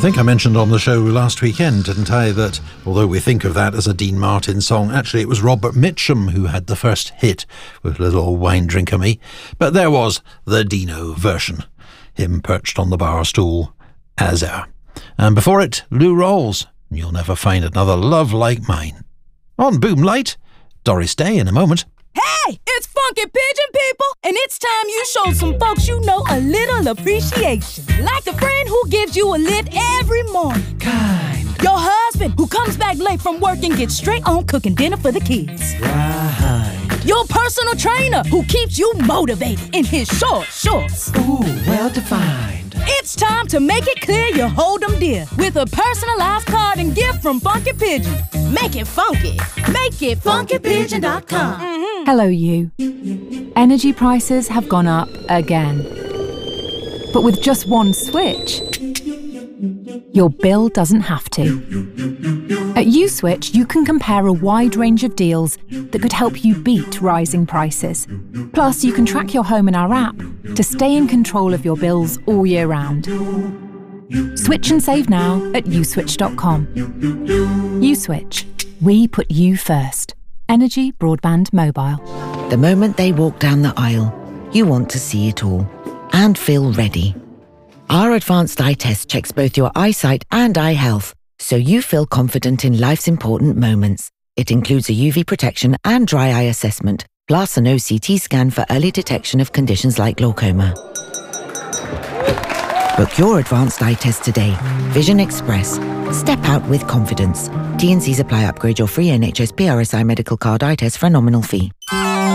think I mentioned on the show last weekend, didn't I, that although we think of that as a Dean Martin song, actually it was Robert Mitchum who had the first hit with Little Old Wine Drinker Me. But there was the Dino version, him perched on the bar stool as ever. And before it, Lou Rawls, You'll Never Find Another Love Like Mine. On Boomlight, Doris Day in a moment. Hey, it's Funky Pigeon, people, and it's time you show some folks you know a little appreciation. Like the friend who gives you a lift every morning. Kind. Your husband who comes back late from work and gets straight on cooking dinner for the kids. Right. Your personal trainer who keeps you motivated in his short shorts. Ooh, well defined. It's time to make it clear you hold them dear with a personalized card and gift from Funky Pigeon. Make it funky. Make it funkypigeon.com. Hello, you. Energy prices have gone up again. But with just one switch, your bill doesn't have to. At USwitch, you can compare a wide range of deals that could help you beat rising prices. Plus, you can track your home in our app to stay in control of your bills all year round. Switch and save now at uswitch.com. USwitch. We put you first. Energy Broadband Mobile. The moment they walk down the aisle, you want to see it all and feel ready. Our advanced eye test checks both your eyesight and eye health, so you feel confident in life's important moments. It includes a UV protection and dry eye assessment, plus an OCT scan for early detection of conditions like glaucoma. Book your advanced eye test today. Vision Express. Step out with confidence. T&Cs apply. Upgrade your free NHS PRSI medical card eye test for a nominal fee.